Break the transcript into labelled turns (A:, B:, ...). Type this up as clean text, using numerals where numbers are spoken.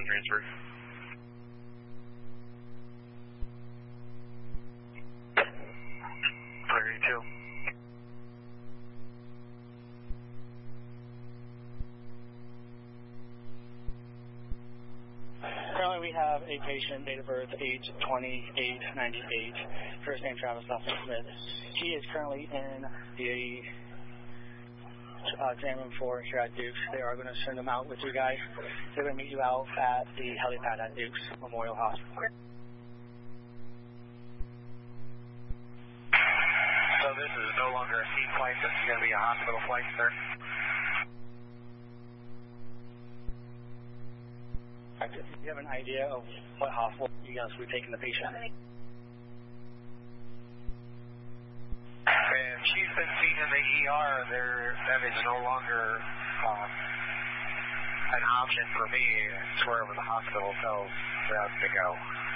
A: the transfer.
B: Clear E2.
C: Currently we have a patient, date of birth, age 2898, first name Travis, last name Smith. He is currently in the exam room 4 here at Dukes. They are going to send him out with you guys. They're going to meet you out at the helipad at Dukes Memorial Hospital.
B: So this is no longer a seat flight, this is going to be a hospital flight, sir?
C: Do you have an idea of what hospital you guys will be taking the patient?
B: If she's been seen in the ER, that is no longer an option for me. It's wherever the hospital tells us to go.